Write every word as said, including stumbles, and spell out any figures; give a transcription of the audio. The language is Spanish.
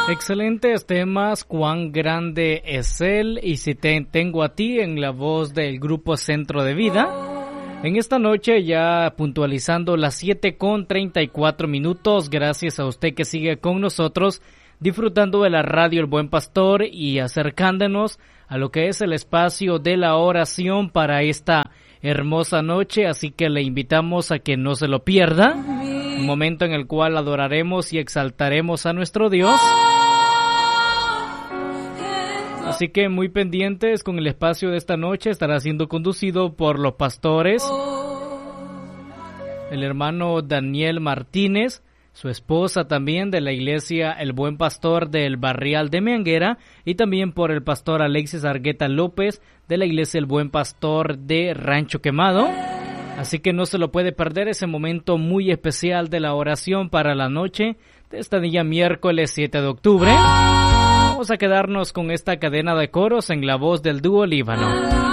Excelentes temas, cuán grande es Él, y si te tengo a ti, en la voz del grupo Centro de Vida. En esta noche ya puntualizando las siete con treinta y cuatro minutos, gracias a usted que sigue con nosotros, disfrutando de la radio El Buen Pastor y acercándonos a lo que es el espacio de la oración para esta hermosa noche, así que le invitamos a que no se lo pierda, un momento en el cual adoraremos y exaltaremos a nuestro Dios. Así que muy pendientes con el espacio de esta noche, estará siendo conducido por los pastores, el hermano Daniel Martínez, su esposa también de la iglesia El Buen Pastor del Barrial de Meanguera, y también por el pastor Alexis Argueta López de la iglesia El Buen Pastor de Rancho Quemado. Así que no se lo puede perder ese momento muy especial de la oración para la noche de este día miércoles siete de octubre. Vamos a quedarnos con esta cadena de coros en la voz del dúo Líbano.